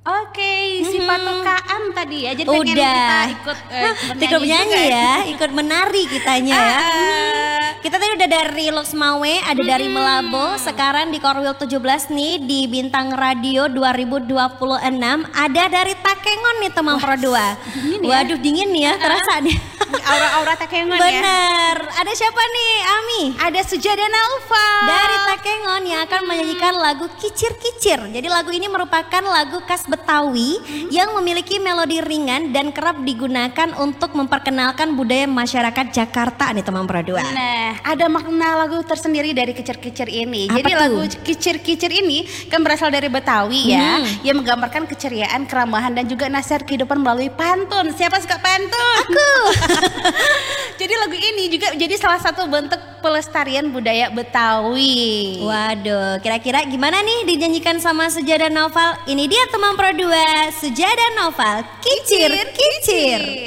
Oke, si patokaan tadi ya. Jadi pengen Udah. kita ikut Ikut menyanyi juga ya, ikut menari kitanya ya. Kita tadi udah dari Loksmawe, ada dari Melabo, sekarang di Korwil 17 nih di Bintang Radio 2026 ada dari Takengon nih teman Pro 2. dingin ya. Waduh dingin nih ya, terasa nih. Aura-aura Takengon ya. Bener, ada siapa nih Ami? Ada Sujada Naufal Dari Takengon yang akan menyanyikan lagu Kicir-Kicir. Jadi lagu ini merupakan lagu khas Betawi yang memiliki melodi ringan dan kerap digunakan untuk memperkenalkan budaya masyarakat Jakarta nih teman Pro 2. Nah, ada makna lagu tersendiri dari Kicir-Kicir ini. Apa Jadi tuh? lagu Kicir-Kicir ini kan berasal dari Betawi ya, yang menggambarkan keceriaan, keramahan dan juga nasihat kehidupan melalui pantun. Siapa suka pantun? Aku. Jadi lagu ini juga jadi salah satu bentuk pelestarian budaya Betawi. Waduh, kira-kira gimana nih dinyanyikan sama Sujada Noval? Ini dia teman Pro 2, Sujada Noval, Kicir-Kicir.